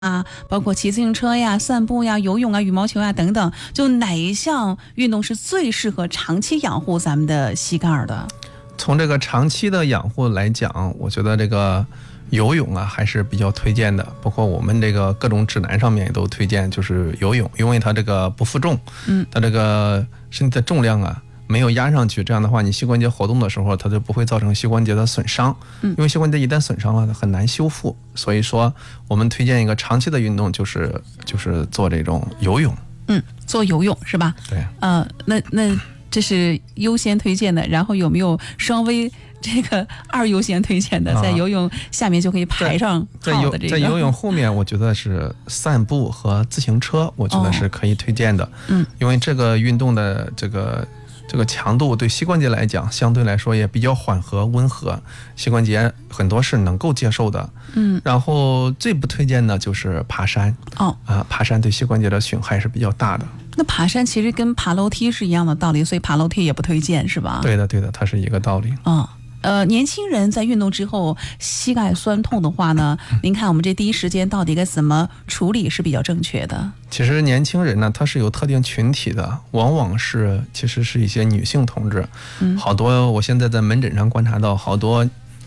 啊，包括骑自行车呀、散步呀、游泳啊、羽毛球呀等等，就哪一项运动是最适合长期养护咱们的膝盖的？ 从这个长期的养护来讲，我觉得这个游泳啊还是比较推荐的，包括我们这个各种指南上面也都推荐就是游泳，因为它这个不负重，它这个身体的重量啊没有压上去，这样的话你膝关节活动的时候它就不会造成膝关节的损伤，因为膝关节一旦损伤了它很难修复，所以说我们推荐一个长期的运动就是做这种游泳。 做游泳是吧？ 对。 那这是优先推荐的，然后有没有稍微这个二优先推荐的，在游泳下面就可以排上号的这个？ 在游泳后面，我觉得是散步和自行车，我觉得是可以推荐的。因为这个运动的这个强度对膝关节来讲，相对来说也比较缓和温和，膝关节很多是能够接受的。然后最不推荐的就是爬山。爬山对膝关节的损害是比较大的。 那爬山其实跟爬楼梯是一样的道理，所以爬楼梯也不推荐是吧？ 对的，它是一个道理。 年轻人在运动之后膝盖酸痛的话呢，您看我们这第一时间到底该怎么处理是比较正确的？ 其实年轻人呢，他是有特定群体的，往往其实是一些女性同志。好多我现在在门诊上观察到，好多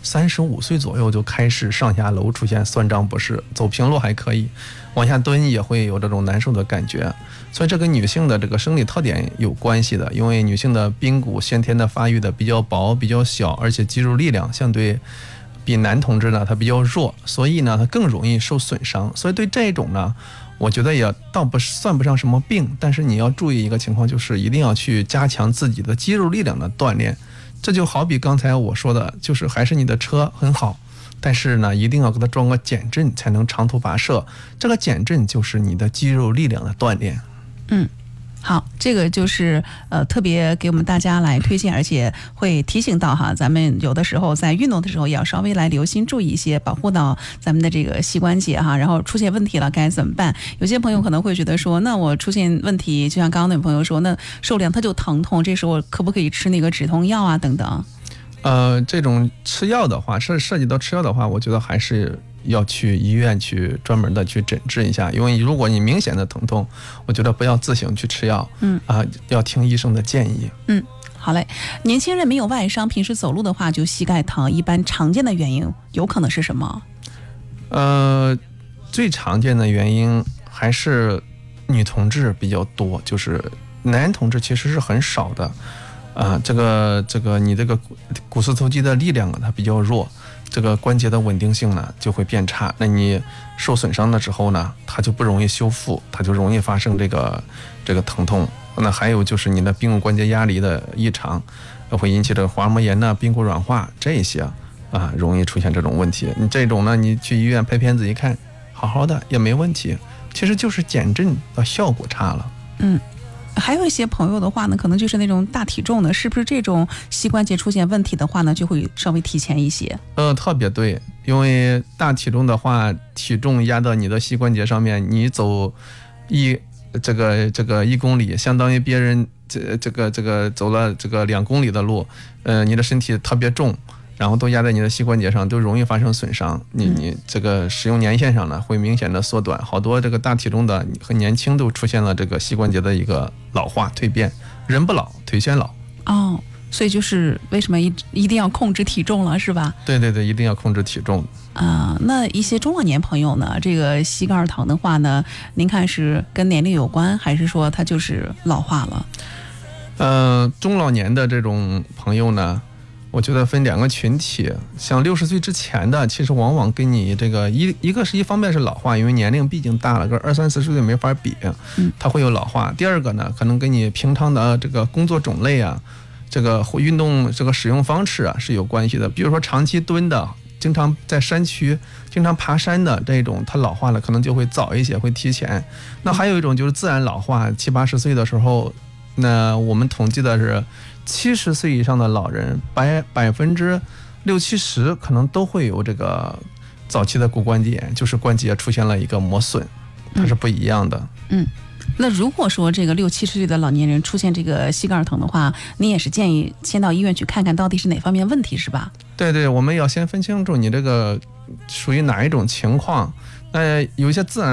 35岁左右就开始上下楼出现酸胀不适，走平路还可以，往下蹲也会有这种难受的感觉。所以这跟女性的这个生理特点有关系的，因为女性的髌骨先天的发育的比较薄比较小，而且肌肉力量相对比男同志呢它比较弱，所以呢它更容易受损伤。所以对这种呢，我觉得也倒不算不上什么病，但是你要注意一个情况，就是一定要去加强自己的肌肉力量的锻炼。这就好比刚才我说的，就是还是你的车很好，但是呢一定要给它装个减震才能长途跋涉，这个减震就是你的肌肉力量的锻炼。 好，这个就是特别给我们大家来推荐，而且会提醒到哈，咱们有的时候在运动的时候也要稍微来留心注意一些，保护到咱们的这个膝关节哈。然后出现问题了该怎么办？有些朋友可能会觉得说，那我出现问题，就像刚刚那位朋友说，那受凉它就疼痛，这时候可不可以吃那个止痛药啊等等？ 这种吃药的话，涉及到吃药的话，我觉得还是要去医院去专门的去诊治一下，因为如果你明显的疼痛，我觉得不要自行去吃药，要听医生的建议。 好嘞。年轻人没有外伤，平时走路的话就膝盖疼，一般常见的原因有可能是什么？ 最常见的原因还是女同志比较多，就是男同志其实是很少的。这个你这个股四头肌的力量它比较弱，这个关节的稳定性呢就会变差，那你受损伤了之后呢，它就不容易修复，它就容易发生这个疼痛。那还有就是你的髌骨关节压力的异常，会引起这个滑膜炎髌骨软化，这些容易出现这种问题。你这种呢，你去医院拍片子一看，好好的也没问题，其实就是减震的效果差了。 还有一些朋友的话呢，可能就是那种大体重的，是不是这种膝关节出现问题的话呢，就会稍微提前一些？特别对，因为大体重的话，体重压到你的膝关节上面，你走1公里，相当于别人这个走了2公里的路，你的身体特别重，然后都压在你的膝关节上，都容易发生损伤。你这个使用年限上呢，会明显的缩短。好多这个大体重的和年轻都出现了这个膝关节的一个老化蜕变，人不老腿先老。所以就是为什么一定要控制体重了，是吧？ 对，一定要控制体重。 那一些中老年朋友呢，这个膝盖疼的话呢，您看是跟年龄有关，还是说它就是老化了？ 中老年的这种朋友呢，我觉得分2个群体，像60岁之前的，其实往往跟你这个一个是一方面是老化，因为年龄毕竟大了，跟20-30岁没法比，它会有老化。第二个呢，可能跟你平常的这个工作种类啊，这个运动这个使用方式啊是有关系的。比如说长期蹲的，经常在山区经常爬山的这种，它老化了可能就会早一些，会提前。那还有一种就是自然老化，70-80岁的时候，那我们统计的是70岁以上的老人60-70%可能都会有这个早期的骨关节炎，就是关节出现了一个磨损，它是不一样的。 那如果说这个60-70岁的老年人出现这个膝盖疼的话，你也是建议先到医院去看看到底是哪方面问题，是吧？ 对，我们要先分清楚你这个属于哪一种情况。 有一些自然